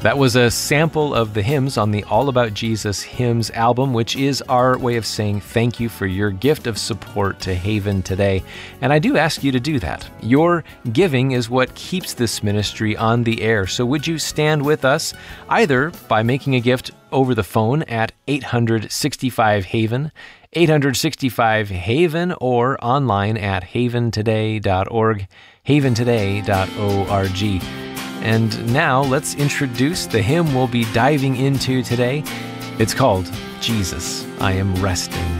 That was a sample of the hymns on the All About Jesus Hymns album, which is our way of saying thank you for your gift of support to Haven today. And I do ask you to do that. Your giving is what keeps this ministry on the air. So would you stand with us either by making a gift over the phone at 865-HAVEN, 865-HAVEN, or online at haventoday.org, haventoday.org. And now let's introduce the hymn we'll be diving into today. It's called Jesus, I Am Resting.